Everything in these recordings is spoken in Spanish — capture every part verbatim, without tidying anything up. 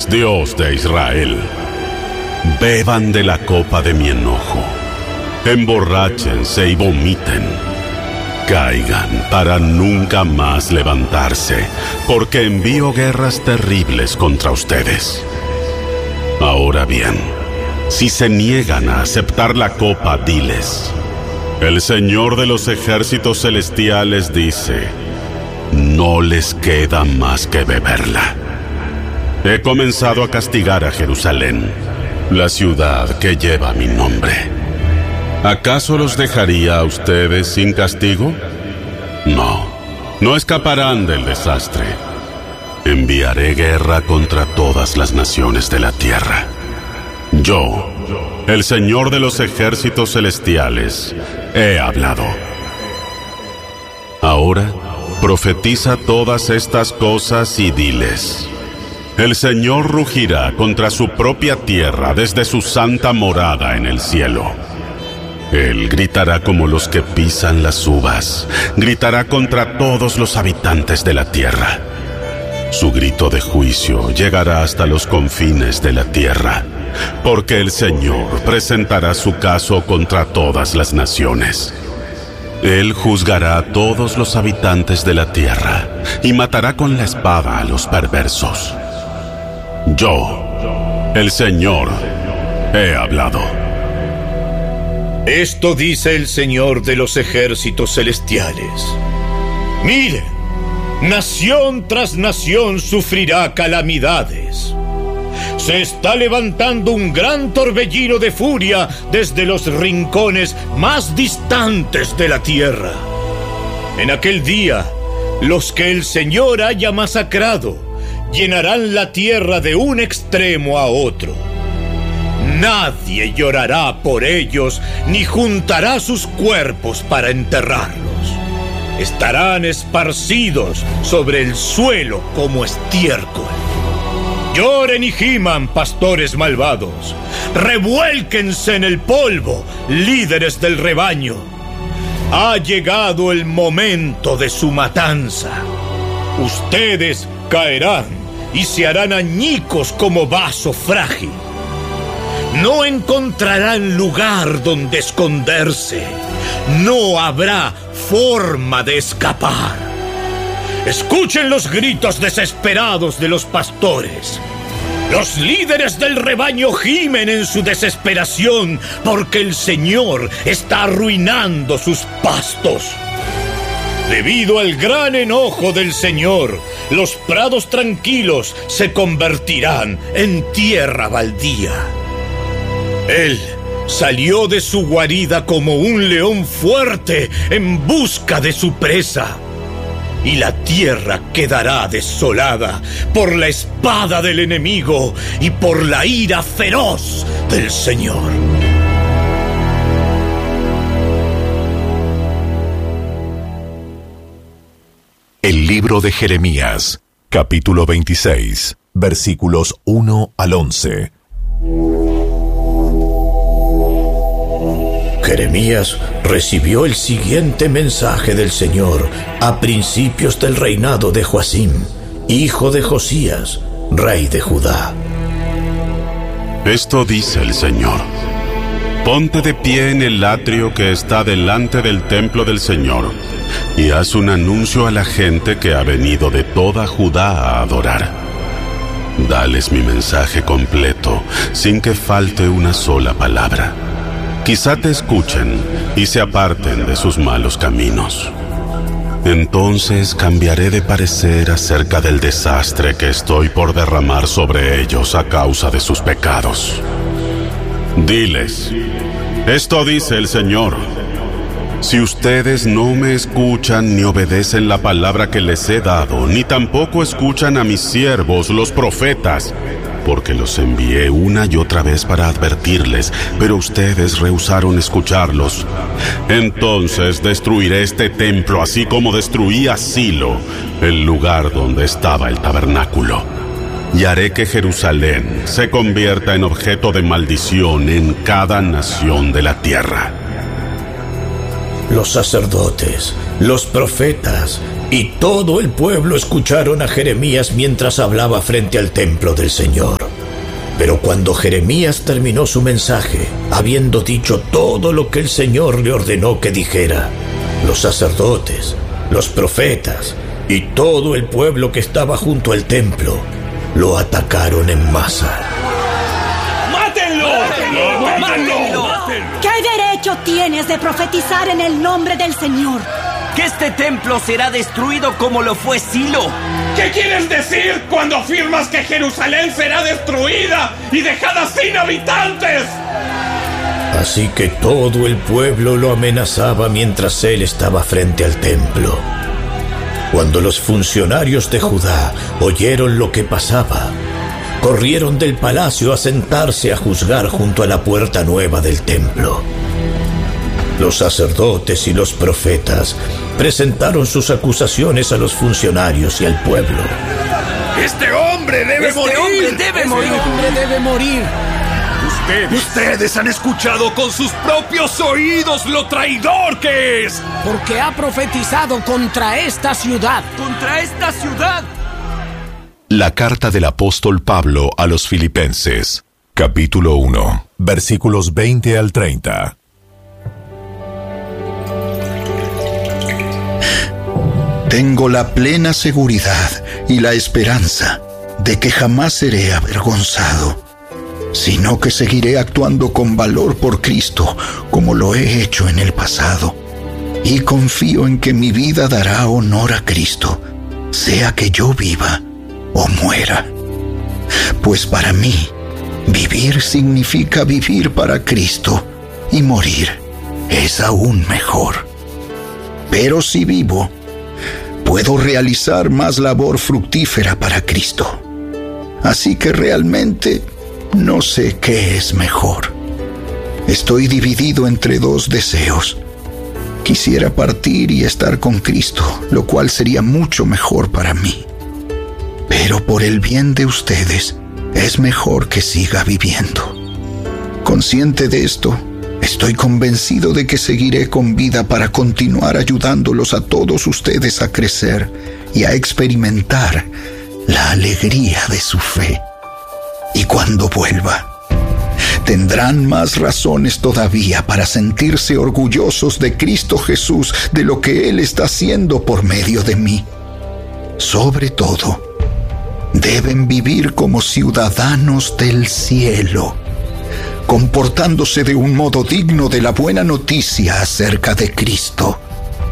Dios de Israel. Beban de la copa de mi enojo. Emborráchense y vomiten. Caigan para nunca más levantarse, porque envío guerras terribles contra ustedes. Ahora bien, si se niegan a aceptar la copa, diles: el Señor de los ejércitos celestiales dice, no les queda más que beberla. He comenzado a castigar a Jerusalén, la ciudad que lleva mi nombre. ¿Acaso los dejaría a ustedes sin castigo? No, no escaparán del desastre. Enviaré guerra contra todas las naciones de la tierra. Yo, el Señor de los ejércitos celestiales, he hablado. Ahora, profetiza todas estas cosas y diles: el Señor rugirá contra su propia tierra desde su santa morada en el cielo. Él gritará como los que pisan las uvas, gritará contra todos los habitantes de la tierra. Su grito de juicio llegará hasta los confines de la tierra, porque el Señor presentará su caso contra todas las naciones. Él juzgará a todos los habitantes de la tierra y matará con la espada a los perversos. Yo, el Señor, he hablado. Esto dice el Señor de los ejércitos celestiales. Miren, nación tras nación sufrirá calamidades. Se está levantando un gran torbellino de furia desde los rincones más distantes de la tierra. En aquel día, los que el Señor haya masacrado llenarán la tierra de un extremo a otro. Nadie llorará por ellos ni juntará sus cuerpos para enterrarlos. Estarán esparcidos sobre el suelo como estiércol. Lloren y giman, pastores malvados. Revuélquense en el polvo, líderes del rebaño. Ha llegado el momento de su matanza. Ustedes caerán y se harán añicos como vaso frágil. No encontrarán lugar donde esconderse. No habrá forma de escapar. Escuchen los gritos desesperados de los pastores. Los líderes del rebaño gimen en su desesperación porque el Señor está arruinando sus pastos. Debido al gran enojo del Señor, los prados tranquilos se convertirán en tierra baldía. Él salió de su guarida como un león fuerte en busca de su presa. Y la tierra quedará desolada por la espada del enemigo y por la ira feroz del Señor. El libro de Jeremías, capítulo veintiséis, versículos uno al once. Jeremías recibió el siguiente mensaje del Señor a principios del reinado de Joacim, hijo de Josías, rey de Judá. Esto dice el Señor: ponte de pie en el atrio que está delante del templo del Señor y haz un anuncio a la gente que ha venido de toda Judá a adorar. Dales mi mensaje completo, sin que falte una sola palabra. Quizá te escuchen y se aparten de sus malos caminos. Entonces cambiaré de parecer acerca del desastre que estoy por derramar sobre ellos a causa de sus pecados. Diles: esto dice el Señor: si ustedes no me escuchan ni obedecen la palabra que les he dado, ni tampoco escuchan a mis siervos, los profetas, porque los envié una y otra vez para advertirles, pero ustedes rehusaron escucharlos, entonces destruiré este templo, así como destruí a Silo, el lugar donde estaba el tabernáculo. Y haré que Jerusalén se convierta en objeto de maldición en cada nación de la tierra. Los sacerdotes, los profetas y todo el pueblo escucharon a Jeremías mientras hablaba frente al templo del Señor. Pero cuando Jeremías terminó su mensaje, habiendo dicho todo lo que el Señor le ordenó que dijera, los sacerdotes, los profetas y todo el pueblo que estaba junto al templo lo atacaron en masa. ¡Mátenlo! ¡Mátenlo! ¡Mátenlo! ¿Qué derecho tienes de profetizar en el nombre del Señor? Que este templo será destruido como lo fue Silo. ¿Qué quieres decir cuando afirmas que Jerusalén será destruida y dejada sin habitantes? Así que todo el pueblo lo amenazaba mientras él estaba frente al templo. Cuando los funcionarios de Judá oyeron lo que pasaba, corrieron del palacio a sentarse a juzgar junto a la puerta nueva del templo. Los sacerdotes y los profetas presentaron sus acusaciones a los funcionarios y al pueblo. ¡Este hombre debe este morir! Hombre debe ¡Este morir! hombre debe morir! Ustedes, ustedes han escuchado con sus propios oídos lo traidor que es. Porque ha profetizado contra esta ciudad. ¡Contra esta ciudad! La carta del apóstol Pablo a los Filipenses, capítulo uno, versículos veinte al treinta. Tengo la plena seguridad y la esperanza de que jamás seré avergonzado, sino que seguiré actuando con valor por Cristo, como lo he hecho en el pasado. Y confío en que mi vida dará honor a Cristo, sea que yo viva o muera. Pues para mí, vivir significa vivir para Cristo, y morir es aún mejor. Pero si vivo, puedo realizar más labor fructífera para Cristo. Así que realmente no sé qué es mejor. Estoy dividido entre dos deseos. Quisiera partir y estar con Cristo, lo cual sería mucho mejor para mí. Pero por el bien de ustedes, es mejor que siga viviendo. Consciente de esto, estoy convencido de que seguiré con vida para continuar ayudándolos a todos ustedes a crecer y a experimentar la alegría de su fe. Y cuando vuelva, tendrán más razones todavía para sentirse orgullosos de Cristo Jesús, de lo que Él está haciendo por medio de mí. Sobre todo, deben vivir como ciudadanos del cielo, comportándose de un modo digno de la buena noticia acerca de Cristo.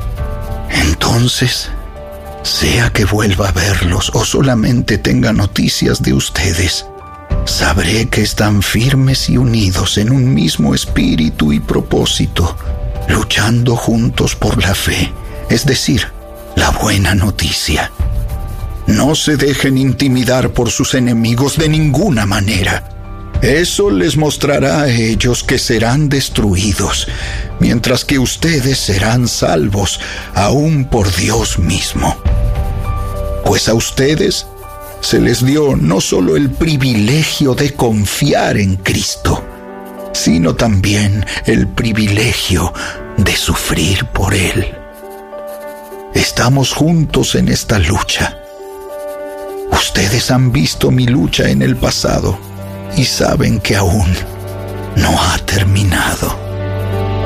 Entonces, sea que vuelva a verlos o solamente tenga noticias de ustedes, sabré que están firmes y unidos en un mismo espíritu y propósito, luchando juntos por la fe, es decir, la buena noticia. No se dejen intimidar por sus enemigos de ninguna manera. Eso les mostrará a ellos que serán destruidos, mientras que ustedes serán salvos, aún por Dios mismo. Pues a ustedes se les dio no solo el privilegio de confiar en Cristo, sino también el privilegio de sufrir por Él. Estamos juntos en esta lucha. Ustedes han visto mi lucha en el pasado y saben que aún no ha terminado.